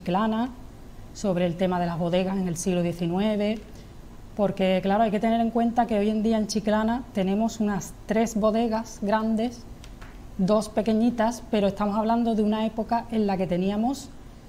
Chiclana, sobre el tema de las bodegas en el siglo XIX, porque claro, hay que tener en cuenta que hoy en día en Chiclana tenemos unas 3 bodegas grandes, 2 pequeñitas, pero estamos hablando de una época en la que teníamos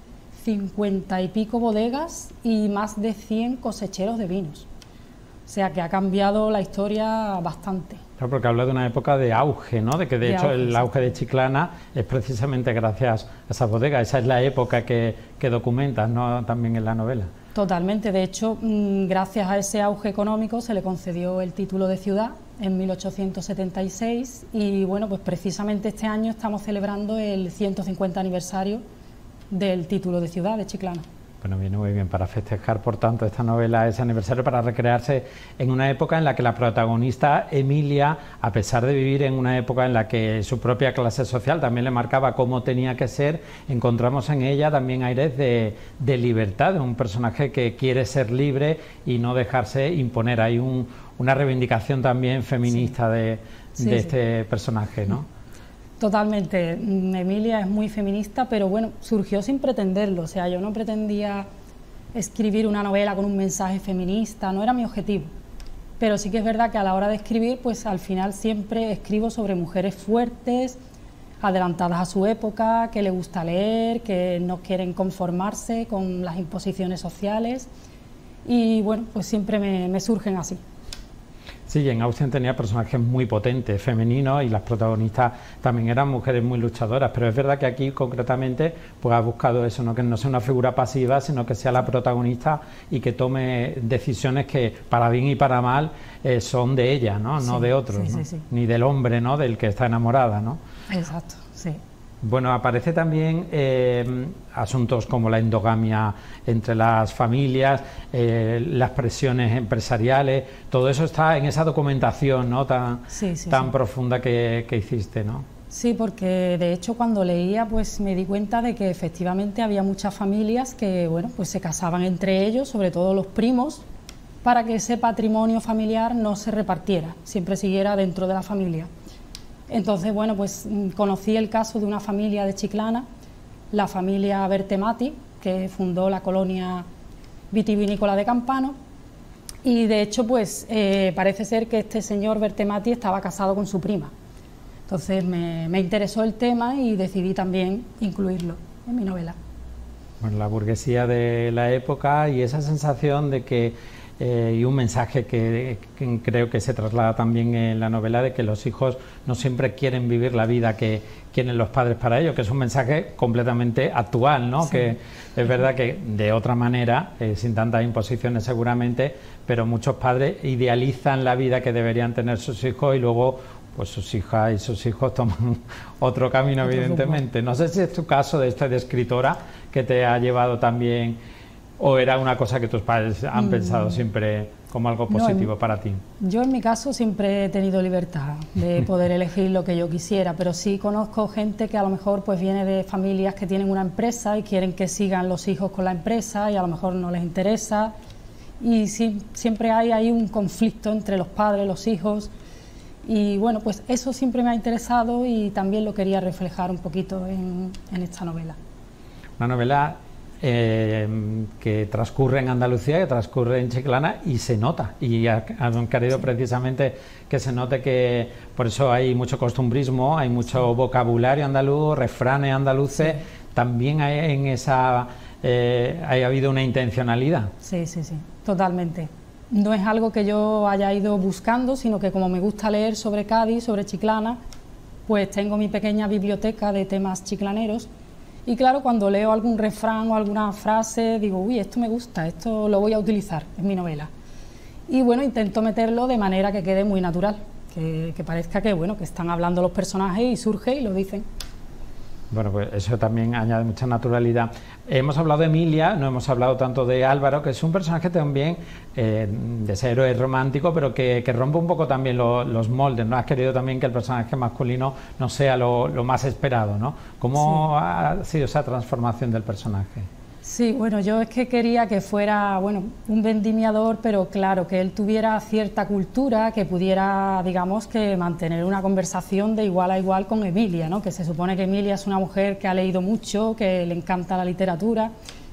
50 y pico bodegas y más de 100 cosecheros de vinos. O sea que ha cambiado la historia bastante. Claro, porque habla de una época de auge, ¿no? De que de hecho el auge de Chiclana es precisamente gracias a esas bodegas. Esa es la época que documentas, ¿no? También en la novela. Totalmente. De hecho, gracias a ese auge económico se le concedió el título de ciudad en 1876 y bueno, pues precisamente este año estamos celebrando el 150 aniversario del título de ciudad de Chiclana. Bueno, viene muy bien para festejar, por tanto, esta novela, ese aniversario, para recrearse en una época en la que la protagonista, Emilia, a pesar de vivir en una época en la que su propia clase social también le marcaba cómo tenía que ser, encontramos en ella también aires de libertad, de un personaje que quiere ser libre y no dejarse imponer. Hay una reivindicación también feminista de este personaje, ¿no? Totalmente. Emilia es muy feminista, pero bueno, surgió sin pretenderlo. O sea, yo no pretendía escribir una novela con un mensaje feminista, no era mi objetivo. Pero sí que es verdad que a la hora de escribir, pues al final siempre escribo sobre mujeres fuertes, adelantadas a su época, que les gusta leer, que no quieren conformarse con las imposiciones sociales. Y bueno, pues siempre me surgen así. Sí, en Austen tenía personajes muy potentes, femeninos, y las protagonistas también eran mujeres muy luchadoras, pero es verdad que aquí concretamente pues ha buscado eso, ¿no? Que no sea una figura pasiva, sino que sea la protagonista y que tome decisiones que para bien y para mal son de ella, ¿no? No de otros, ¿no? Ni del hombre, ¿no? Del que está enamorada, ¿no? Exacto, sí. Bueno, aparece también asuntos como la endogamia entre las familias, las presiones empresariales, todo eso está en esa documentación, ¿no? Tan profunda que hiciste, ¿no? Sí, porque de hecho cuando leía pues me di cuenta de que efectivamente había muchas familias que bueno, pues se casaban entre ellos, sobre todo los primos, para que ese patrimonio familiar no se repartiera, siempre siguiera dentro de la familia. Entonces, bueno, pues conocí el caso de una familia de Chiclana, la familia Bertemati, que fundó la colonia vitivinícola de Campano, y de hecho, pues parece ser que este señor Bertemati estaba casado con su prima. Entonces me interesó el tema y decidí también incluirlo en mi novela. Bueno, la burguesía de la época y esa sensación de que y un mensaje que creo que se traslada también en la novela, de que los hijos no siempre quieren vivir la vida que quieren los padres para ellos, que es un mensaje completamente actual, ¿no? Sí. Que es verdad que de otra manera, sin tantas imposiciones seguramente, pero muchos padres idealizan la vida que deberían tener sus hijos y luego pues sus hijas y sus hijos toman otro camino, evidentemente. No sé si es tu caso de escritora que te ha llevado también, o era una cosa que tus padres han pensado siempre como algo positivo para ti. Yo en mi caso siempre he tenido libertad de poder elegir lo que yo quisiera, pero sí conozco gente que a lo mejor pues viene de familias que tienen una empresa y quieren que sigan los hijos con la empresa y a lo mejor no les interesa, y sí, siempre hay ahí un conflicto entre los padres, los hijos, y bueno, pues eso siempre me ha interesado y también lo quería reflejar un poquito en esta novela. Una novela que transcurre en Andalucía, que transcurre en Chiclana, y se nota, y han querido precisamente que se note, que por eso hay mucho costumbrismo, hay mucho vocabulario andaluz, refranes andaluces, también hay en esa ha habido una intencionalidad. Sí, totalmente. No es algo que yo haya ido buscando, sino que como me gusta leer sobre Cádiz, sobre Chiclana, pues tengo mi pequeña biblioteca de temas chiclaneros. Y claro, cuando leo algún refrán o alguna frase, digo, uy, esto me gusta, esto lo voy a utilizar en mi novela. Y bueno, intento meterlo de manera que quede muy natural, que parezca que, bueno, que están hablando los personajes y surge y lo dicen. Bueno, pues eso también añade mucha naturalidad. Hemos hablado de Emilia, no hemos hablado tanto de Álvaro, que es un personaje también de ese héroe romántico, pero que rompe un poco también los moldes, ¿no? Has querido también que el personaje masculino no sea lo más esperado, ¿no? ¿Cómo ha sido esa transformación del personaje? Sí, bueno, yo es que quería que fuera, bueno, un vendimiador, pero claro, que él tuviera cierta cultura, que pudiera, digamos, que mantener una conversación de igual a igual con Emilia, ¿no? Que se supone que Emilia es una mujer que ha leído mucho, que le encanta la literatura,